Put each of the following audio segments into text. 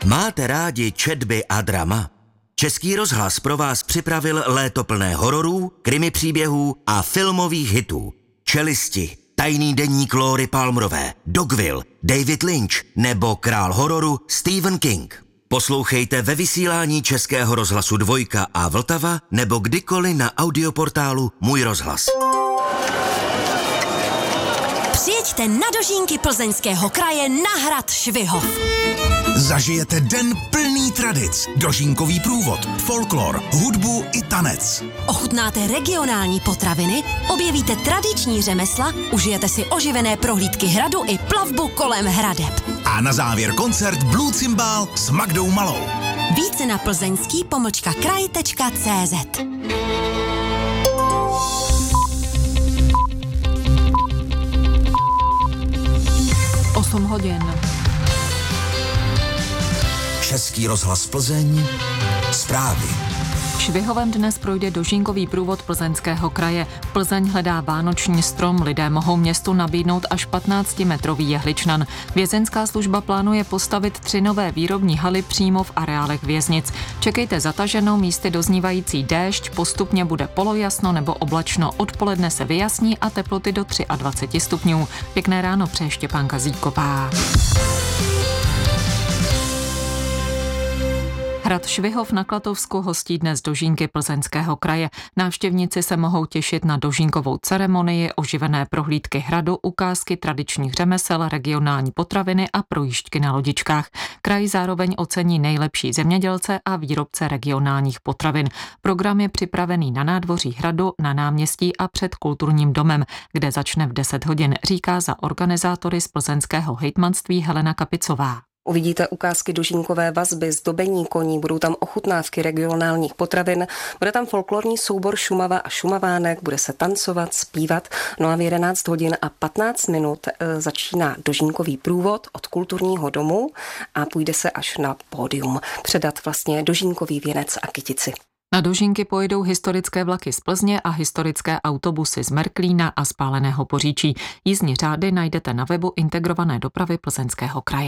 Máte rádi četby a drama? Český rozhlas pro vás připravil léto plné hororů, krimi příběhů a filmových hitů. Čelisti, Tajný deník Lóry Palmerové, Dogville, David Lynch nebo král hororu Stephen King. Poslouchejte ve vysílání Českého rozhlasu Dvojka a Vltava nebo kdykoliv na audioportálu Můj rozhlas. Přijeďte na dožínky Plzeňského kraje na hrad Švihov. Zažijete den plný tradic, dožínkový průvod, folklor, hudbu i tanec. Ochutnáte regionální potraviny, objevíte tradiční řemesla, užijete si oživené prohlídky hradu i plavbu kolem hradeb. A na závěr koncert Blue Cymbal s Magdou Malou. Více na plzeňský-kraj.cz. 8 hodin. Český rozhlas Plzeň, zprávy. Švihovem dnes projde dožínkový průvod Plzeňského kraje. Plzeň hledá vánoční strom, lidé mohou městu nabídnout až 15-metrový jehličnan. Vězeňská služba plánuje postavit 3 nové výrobní haly přímo v areálech věznic. Čekejte zataženou, místy doznívající déšť, postupně bude polojasno nebo oblačno, odpoledne se vyjasní a teploty do 23 stupňů. Pěkné ráno přeje Štěpánka Zíková. Hrad Švihov na Klatovsku hostí dnes dožínky Plzeňského kraje. Návštěvníci se mohou těšit na dožínkovou ceremonii, oživené prohlídky hradu, ukázky tradičních řemesel, regionální potraviny a projížďky na lodičkách. Kraj zároveň ocení nejlepší zemědělce a výrobce regionálních potravin. Program je připravený na nádvoří hradu, na náměstí a před kulturním domem, kde začne v 10 hodin, říká za organizátory z plzeňského hejtmanství Helena Kapicová. Uvidíte ukázky dožínkové vazby, zdobení koní, budou tam ochutnávky regionálních potravin, bude tam folklorní soubor Šumava a Šumavánek, bude se tancovat, zpívat, no a v 11 hodin a 15 minut začíná dožínkový průvod od kulturního domu a půjde se až na pódium předat vlastně dožínkový věnec a kytici. Na dožínky pojedou historické vlaky z Plzně a historické autobusy z Merklína a z Páleného Poříčí. Jízdní řády najdete na webu Integrované dopravy Plzeňského kraje.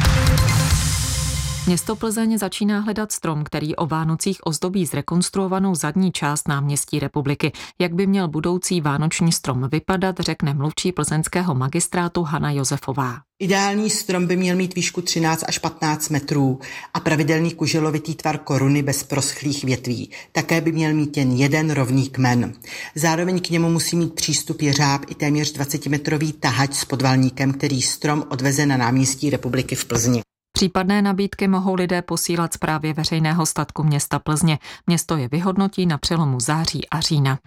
Město Plzeň začíná hledat strom, který o Vánocích ozdobí zrekonstruovanou zadní část náměstí Republiky. Jak by měl budoucí vánoční strom vypadat, řekne mluvčí plzeňského magistrátu Hana Josefová. Ideální strom by měl mít výšku 13 až 15 metrů a pravidelný kuželovitý tvar koruny bez proschlých větví. Také by měl mít jen jeden rovný kmen. Zároveň k němu musí mít přístup jeřáb i téměř 20-metrový tahač s podvalníkem, který strom odveze na náměstí Republiky v Plzni. Případné nabídky mohou lidé posílat správě veřejného statku města Plzně. Město je vyhodnotí na přelomu září a října.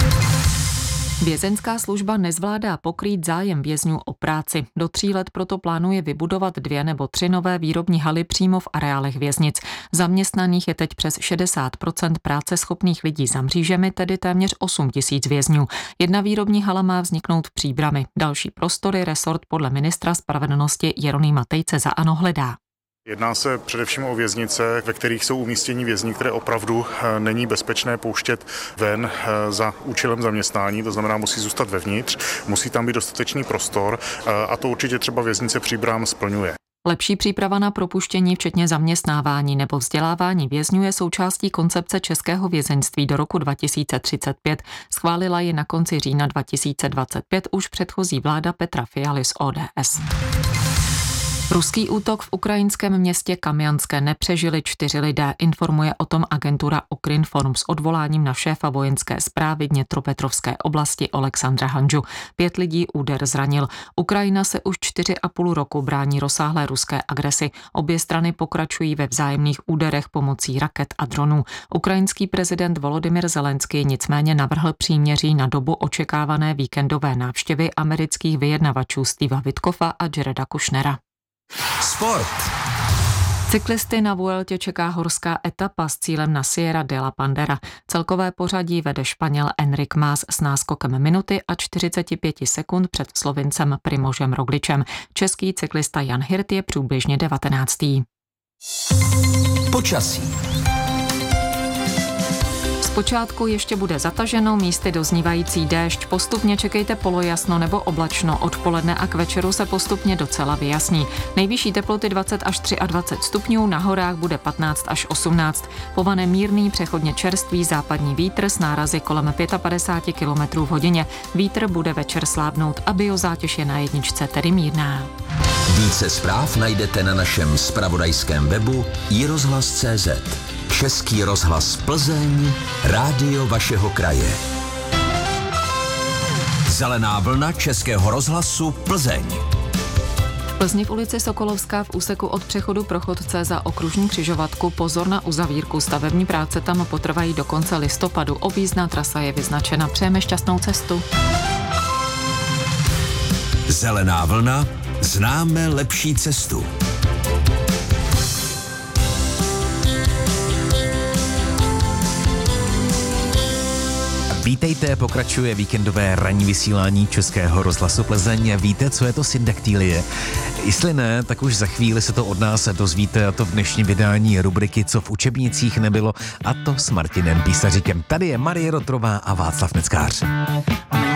Vězeňská služba nezvládá pokrýt zájem vězňů o práci. Do 3 let proto plánuje vybudovat 2 nebo 3 nové výrobní haly přímo v areálech věznic. Zaměstnaných je teď přes 60% práceschopných lidí za mřížemi, tedy téměř 8 000 vězňů. 1 výrobní hala má vzniknout v Příbrami. Další prostory resort podle ministra spravedlnosti Jeronýma Tejce za ANO hledá. Jedná se především o věznice, ve kterých jsou umístění vězni, které opravdu není bezpečné pouštět ven za účelem zaměstnání, to znamená musí zůstat vevnitř, musí tam být dostatečný prostor a to určitě třeba věznice Příbram splňuje. Lepší příprava na propuštění, včetně zaměstnávání nebo vzdělávání vězňů, je součástí koncepce českého vězeňství do roku 2035. Schválila ji na konci října 2025 už předchozí vláda Petra Fialy z ODS. Ruský útok v ukrajinském městě Kamjanské nepřežili 4 lidé, informuje o tom agentura Ukrinform s odvoláním na šéfa vojenské správy Dněpropetrovské oblasti Oleksandra Handžu. 5 lidí úder zranil. Ukrajina se už 4,5 roku brání rozsáhlé ruské agresi. Obě strany pokračují ve vzájemných úderech pomocí raket a dronů. Ukrajinský prezident Volodymyr Zelenský nicméně navrhl příměří na dobu očekávané víkendové návštěvy amerických vyjednavačů Steva Witkoffa a Jareda Kushnera. Sport. Cyklisty na Vueltě čeká horská etapa s cílem na Sierra de la Pandera. Celkové pořadí vede Španěl Enric Mas s náskokem minuty a 45 sekund před Slovincem Primožem Rogličem. Český cyklista Jan Hirt je průběžně 19. Počasí. Zpočátku ještě bude zataženo, místy doznívající déšť, postupně čekejte polojasno nebo oblačno, odpoledne a k večeru se postupně docela vyjasní. Nejvyšší teploty 20 až 23 stupňů, na horách bude 15 až 18. Povane mírný, přechodně čerstvý západní vítr s nárazy kolem 55 km v hodině. Vítr bude večer slábnout a biozátěž je na jedničce, tedy mírná. Více zpráv najdete na našem zpravodajském webu iRozhlas.cz. Český rozhlas Plzeň, rádio vašeho kraje. Zelená vlna Českého rozhlasu Plzeň. V Plzni v ulici Sokolovská v úseku od přechodu pro chodce za okružní křižovatku pozor na uzavírku. Stavební práce tam potrvají do konce listopadu. Objízdná trasa je vyznačena. Přejeme šťastnou cestu. Zelená vlna, známe lepší cestu. Vítejte, pokračuje víkendové ranní vysílání Českého rozhlasu Plzeň. Víte, co je to syndaktylie? Jestli ne, tak už za chvíli se to od nás dozvíte, a to v dnešním vydání rubriky Co v učebnicích nebylo, a to s Martinem Písaříkem. Tady je Marie Rotrová a Václav Neckář.